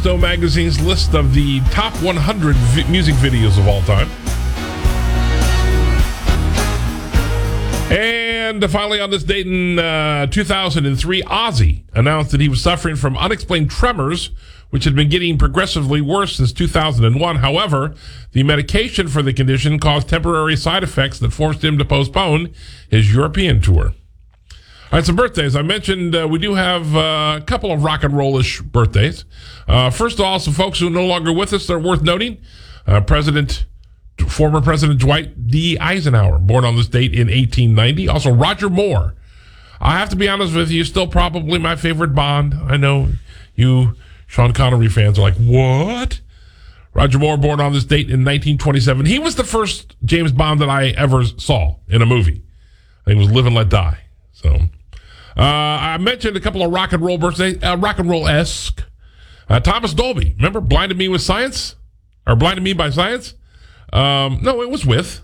Stone magazine's list of the top 100 music videos of all time. And finally, on this date in 2003, Ozzy announced that he was suffering from unexplained tremors, which had been getting progressively worse since 2001. However, the medication for the condition caused temporary side effects that forced him to postpone his European tour. All right, some birthdays. I mentioned we do have a couple of rock and roll-ish birthdays. First of all, some folks who are no longer with us that are worth noting. Former President Dwight D. Eisenhower, born on this date in 1890. Also, Roger Moore. I have to be honest with you, still probably my favorite Bond. I know you Sean Connery fans are like, what? Roger Moore, born on this date in 1927. He was the first James Bond that I ever saw in a movie. I think it was Live and Let Die. So, I mentioned a couple of rock and roll birthdays, rock and roll-esque. Thomas Dolby, remember Blinded Me with Science? Or Blinded Me by Science? No, it was with.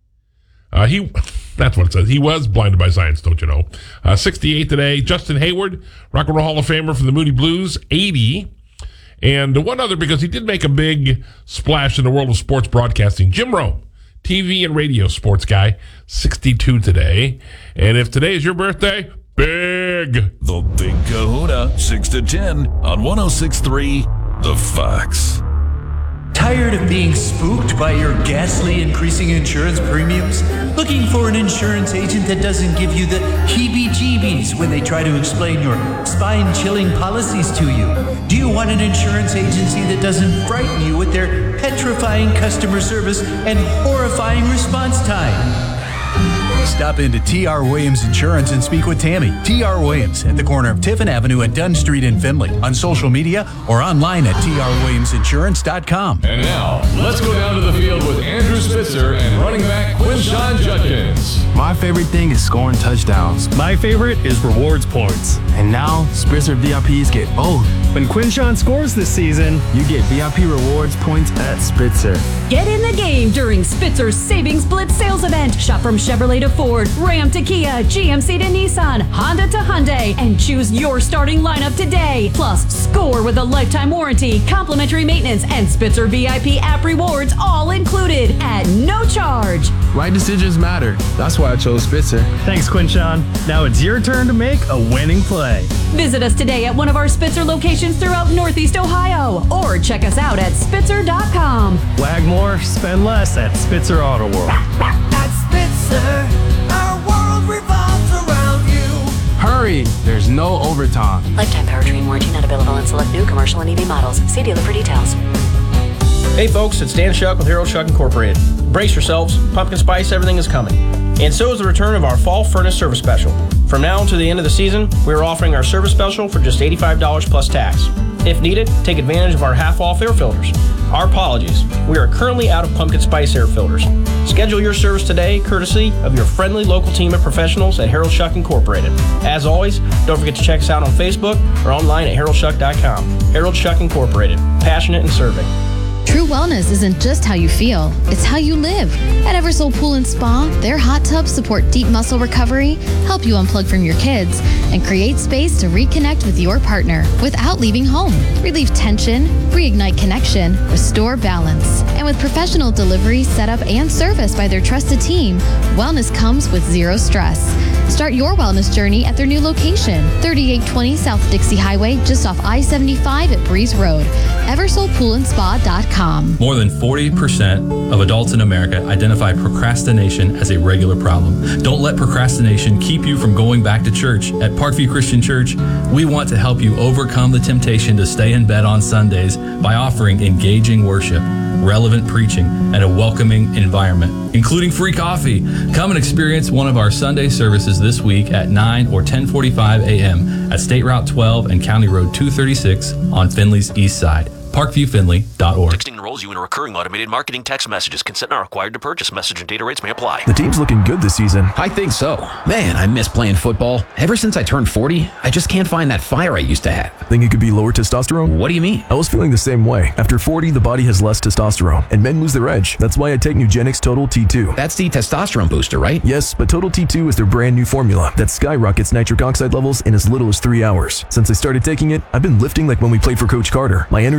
That's what it says. He was blinded by science, don't you know? 68 today. Justin Hayward, Rock and Roll Hall of Famer from the Moody Blues, 80. And one other, because he did make a big splash in the world of sports broadcasting. Jim Rome, TV and radio sports guy, 62 today. And if today is your birthday, big. The Big Kahuna, 6 to 10 on 106.3 The Fox. Tired of being spooked by your ghastly increasing insurance premiums? Looking for an insurance agent that doesn't give you the heebie-jeebies when they try to explain your spine-chilling policies to you? Do you want an insurance agency that doesn't frighten you with their petrifying customer service and horrifying response time? Stop into T.R. Williams Insurance and speak with Tammy. T.R. Williams at the corner of Tiffin Avenue and Dunn Street in Findlay. On social media or online at trwilliamsinsurance.com. And now, let's go down to the field with Andrew Spitzer and running back Quinshon Judkins. My favorite thing is scoring touchdowns. My favorite is rewards points. And now, Spitzer VIPs get both. When Quinshon scores this season, you get VIP rewards points at Spitzer. Get in the game during Spitzer's Savings Blitz sales event. Shop from Chevrolet to Ford, Ram to Kia, GMC to Nissan, Honda to Hyundai, and choose your starting lineup today. Plus, score with a lifetime warranty, complimentary maintenance, and Spitzer VIP app rewards all included at no charge. Right decisions matter. That's why I chose Spitzer. Thanks, Quinshon. Now it's your turn to make a winning play. Visit us today at one of our Spitzer locations throughout Northeast Ohio, or check us out at Spitzer.com. Wag more, spend less at Spitzer Auto World. At Spitzer, our world revolves around you. Hurry, there's no overtime. Lifetime powertrain warranty not available on select new commercial and EV models. See dealer for details. Hey folks, it's Dan Shuck with Harold Shuck Incorporated. Brace yourselves, pumpkin spice everything is coming. And so is the return of our fall furnace service special. From now until the end of the season, we're offering our service special for just $85 plus tax. If needed, take advantage of our half-off air filters. Our apologies, we are currently out of pumpkin spice air filters. Schedule your service today, courtesy of your friendly local team of professionals at Harold Shuck Incorporated. As always, don't forget to check us out on Facebook or online at HaroldShuck.com. Harold Shuck Incorporated, passionate and serving. True wellness isn't just how you feel, it's how you live. At Eversoul Pool and Spa, their hot tubs support deep muscle recovery, help you unplug from your kids, and create space to reconnect with your partner without leaving home. Relieve tension, reignite connection, restore balance. And with professional delivery, setup, and service by their trusted team, wellness comes with zero stress. Start your wellness journey at their new location, 3820 South Dixie Highway, just off I-75 at Breeze Road. EversoulPoolandSpa.com. More than 40% of adults in America identify procrastination as a regular problem. Don't let procrastination keep you from going back to church. At Parkview Christian Church, we want to help you overcome the temptation to stay in bed on Sundays by offering engaging worship, relevant preaching, and a welcoming environment, including free coffee. Come and experience one of our Sunday services this week at 9 or 10:45 a.m. at State Route 12 and County Road 236 on Findlay's east side. ParkviewFindlay.org. Texting enrolls you in a recurring automated marketing text messages. Consent not required to purchase. Message and data rates may apply. The team's looking good this season. I think so. Man, I miss playing football. Ever since I turned 40, I just can't find that fire I used to have. Think it could be lower testosterone? What do you mean? I was feeling the same way. After 40, the body has less testosterone, and men lose their edge. That's why I take Nugenix Total T2. That's the testosterone booster, right? Yes, but Total T2 is their brand new formula that skyrockets nitric oxide levels in as little as 3 hours. Since I started taking it, I've been lifting like when we played for Coach Carter. My energy